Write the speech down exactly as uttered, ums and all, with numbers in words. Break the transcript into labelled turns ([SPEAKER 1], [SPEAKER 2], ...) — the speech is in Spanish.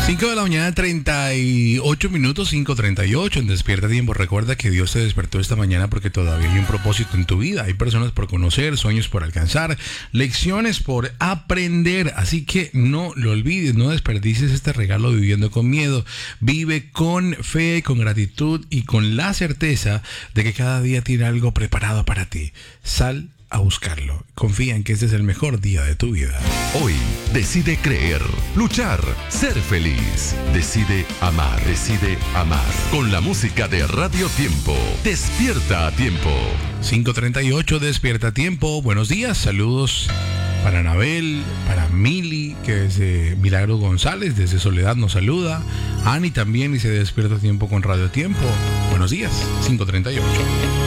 [SPEAKER 1] cinco de la mañana, treinta y ocho minutos, cinco treinta y ocho en Despierta Tiempo. Recuerda que Dios te despertó esta mañana porque todavía hay un propósito en tu vida. Hay personas por conocer, sueños por alcanzar, lecciones por aprender. Así que no lo olvides, no desperdicies este regalo viviendo con miedo. Vive con fe, con gratitud y con la certeza de que cada día tiene algo preparado para ti. Sal a buscarlo. Confía en que este es el mejor día de tu vida.
[SPEAKER 2] Hoy decide creer, luchar, ser feliz. Decide amar, decide amar. Con la música de Radio Tiempo. Despierta a tiempo.
[SPEAKER 1] cinco treinta y ocho, Despierta a Tiempo. Buenos días, saludos para Anabel, para Mili, que desde Milagro González, desde Soledad nos saluda. Ani también dice Despierta a Tiempo con Radio Tiempo. Buenos días, cinco treinta y ocho.